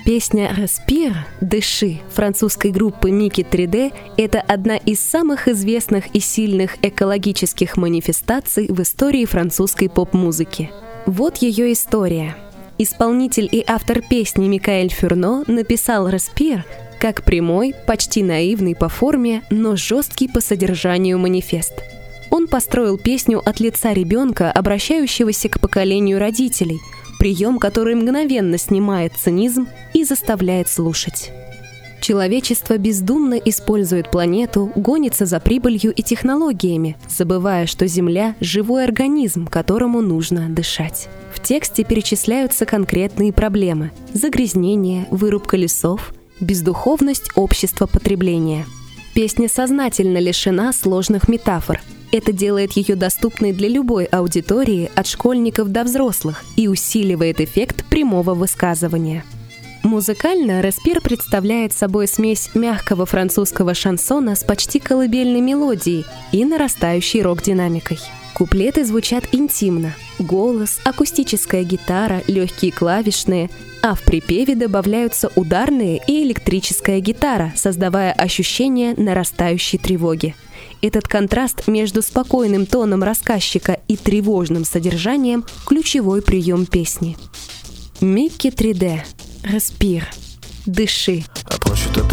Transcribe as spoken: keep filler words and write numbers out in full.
Песня «Respire» «Дыши» французской группы Mickey три дэ – это одна из самых известных и сильных экологических манифестаций в истории французской поп-музыки. Вот ее история. Исполнитель и автор песни Микаэль Фюрно написал «Respire» как прямой, почти наивный по форме, но жесткий по содержанию манифест. Он построил песню от лица ребенка, обращающегося к поколению родителей, прием, который мгновенно снимает цинизм и заставляет слушать. Человечество бездумно использует планету, гонится за прибылью и технологиями, забывая, что Земля – живой организм, которому нужно дышать. В тексте перечисляются конкретные проблемы – загрязнение, вырубка лесов, бездуховность общества потребления. Песня сознательно лишена сложных метафор. Это делает ее доступной для любой аудитории, от школьников до взрослых, и усиливает эффект прямого высказывания. Музыкально «Respire» представляет собой смесь мягкого французского шансона с почти колыбельной мелодией и нарастающей рок-динамикой. Куплеты звучат интимно. Голос, акустическая гитара, легкие клавишные, а в припеве добавляются ударные и электрическая гитара, создавая ощущение нарастающей тревоги. Этот контраст между спокойным тоном рассказчика и тревожным содержанием – ключевой прием песни. Mickey три дэ. «Respire». Дыши.